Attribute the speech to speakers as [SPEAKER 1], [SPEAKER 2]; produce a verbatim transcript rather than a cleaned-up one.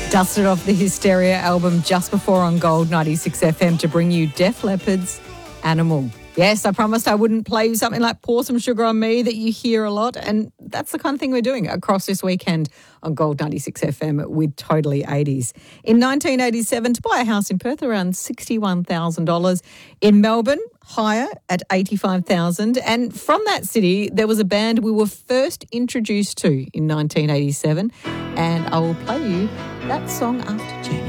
[SPEAKER 1] Dusted off the Hysteria album just before on Gold ninety-six F M to bring you Def Leppard's Animal. Yes, I promised I wouldn't play you something like Pour Some Sugar on Me that you hear a lot, and that's the kind of thing we're doing across this weekend on Gold ninety-six F M with Totally eighties. In nineteen eighty-seven, to buy a house in Perth, around sixty-one thousand dollars. In Melbourne, higher at eighty-five thousand dollars. And from that city, there was a band we were first introduced to in nineteen eighty-seven, and I will play you that song after Jamie.